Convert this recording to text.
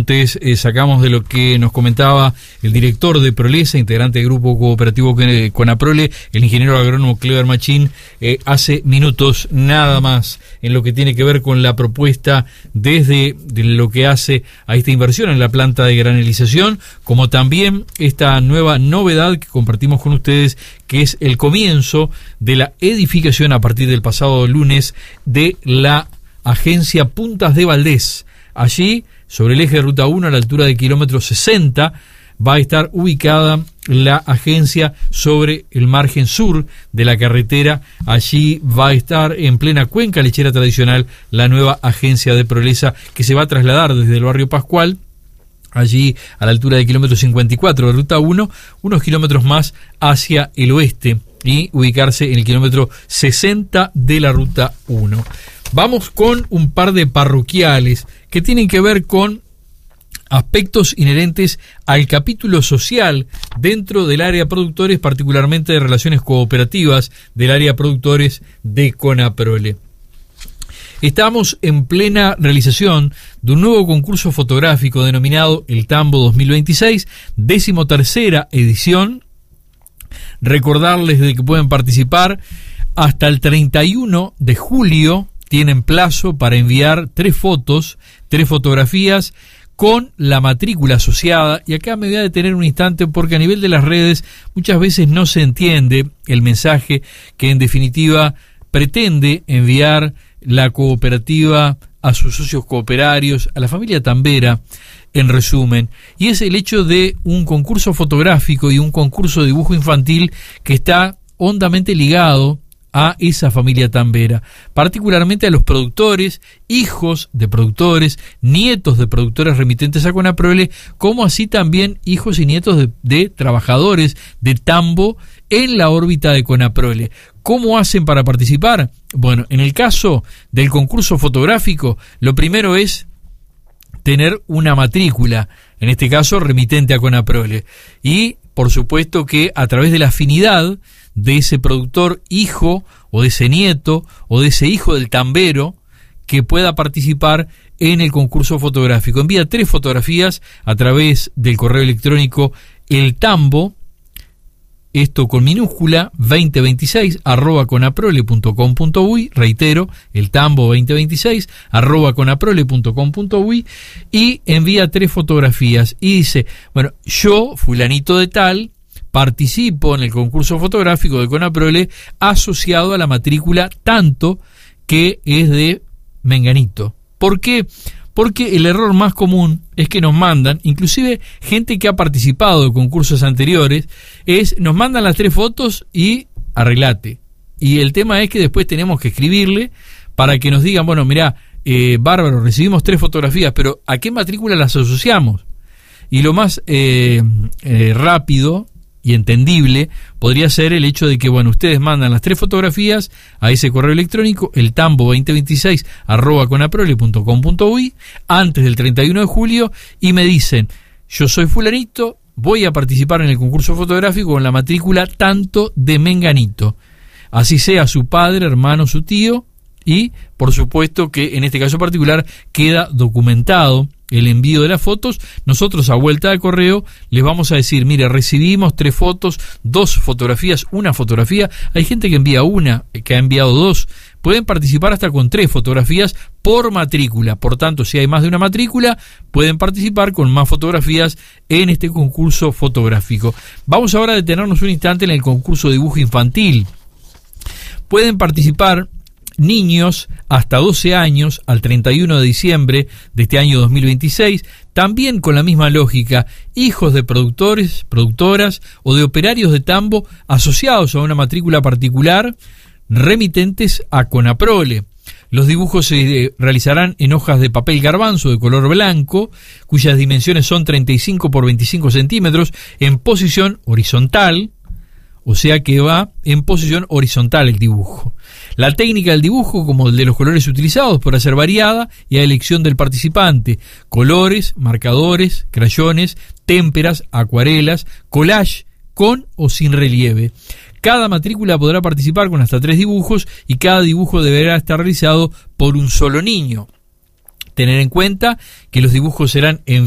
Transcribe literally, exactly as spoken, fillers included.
apuntes eh, sacamos de lo que nos comentaba el director de Prolesa, integrante del Grupo Cooperativo Conaprole, el ingeniero agrónomo Cleber Machín, eh, hace minutos nada más, en lo que tiene que ver con la propuesta desde de lo que hace a esta inversión en la planta de granelización, como también esta nueva novedad que compartimos con ustedes, que es el comienzo de la edificación a partir del pasado lunes de la agencia Puntas de Valdés. Allí, sobre el eje de Ruta uno, a la altura del kilómetro sesenta, va a estar ubicada la agencia sobre el margen sur de la carretera. Allí va a estar en plena cuenca lechera tradicional la nueva agencia de Prolesa, que se va a trasladar desde el barrio Pascual, allí a la altura del kilómetro cincuenta y cuatro de Ruta uno, unos kilómetros más hacia el oeste, y ubicarse en el kilómetro sesenta de la Ruta uno. Vamos con un par de parroquiales que tienen que ver con aspectos inherentes al capítulo social dentro del área productores, particularmente de relaciones cooperativas del área productores de Conaprole. Estamos en plena realización de un nuevo concurso fotográfico denominado El Tambo dos mil veintiséis, decimotercera edición. Recordarles de que pueden participar hasta el treinta y uno de julio. Tienen plazo para enviar tres fotos, tres fotografías con la matrícula asociada. Y acá me voy a detener un instante porque a nivel de las redes muchas veces no se entiende el mensaje que en definitiva pretende enviar la cooperativa a sus socios cooperarios, a la familia Tambera, en resumen. Y es el hecho de un concurso fotográfico y un concurso de dibujo infantil que está hondamente ligado a esa familia Tambera, particularmente a los productores, hijos de productores, nietos de productores remitentes a Conaprole, como así también hijos y nietos de, de trabajadores de tambo en la órbita de Conaprole. ¿Cómo hacen para participar? Bueno, en el caso del concurso fotográfico, lo primero es tener una matrícula, en este caso remitente a Conaprole, y por supuesto que a través de la afinidad de ese productor hijo o de ese nieto o de ese hijo del tambero que pueda participar en el concurso fotográfico. Envía tres fotografías a través del correo electrónico el tambo, esto con minúscula, veinte veintiséis arroba conaprole punto com punto uy, reitero, el tambo veinte veintiséis arroba conaprole punto com punto uy, y envía tres fotografías y dice, bueno, yo, fulanito de tal, participo en el concurso fotográfico de Conaprole asociado a la matrícula tanto que es de Menganito. ¿Por qué? Porque el error más común es que nos mandan, inclusive gente que ha participado de concursos anteriores, es nos mandan las tres fotos y arreglate. Y el tema es que después tenemos que escribirle para que nos digan, bueno, mirá, eh, bárbaro, recibimos tres fotografías, pero ¿a qué matrícula las asociamos? Y lo más eh, eh, rápido y entendible podría ser el hecho de que, bueno, ustedes mandan las tres fotografías a ese correo electrónico, el tambo veinte veintiséis arroba conaprole punto com punto uy, antes del treinta y uno de julio, y me dicen, yo soy fulanito, voy a participar en el concurso fotográfico con la matrícula tanto de Menganito, así sea su padre, hermano, su tío, y por supuesto que en este caso particular queda documentado el envío de las fotos. Nosotros a vuelta de correo les vamos a decir, mire, recibimos tres fotos, dos fotografías, una fotografía. Hay gente que envía una, que ha enviado dos. Pueden participar hasta con tres fotografías por matrícula. Por tanto, si hay más de una matrícula, pueden participar con más fotografías en este concurso fotográfico. Vamos ahora a detenernos un instante en el concurso de dibujo infantil. Pueden participar niños hasta doce años al treinta y uno de diciembre de este año dos mil veintiséis, también con la misma lógica, hijos de productores, productoras o de operarios de tambo asociados a una matrícula particular, remitentes a Conaprole. Los dibujos se realizarán en hojas de papel garbanzo de color blanco, cuyas dimensiones son treinta y cinco por veinticinco centímetros, en posición horizontal, o sea que va en posición horizontal el dibujo. La técnica del dibujo, como el de los colores utilizados, podrá ser variada y a elección del participante. Colores, marcadores, crayones, témperas, acuarelas, collage, con o sin relieve. Cada matrícula podrá participar con hasta tres dibujos y cada dibujo deberá estar realizado por un solo niño. Tener en cuenta que los dibujos serán enviados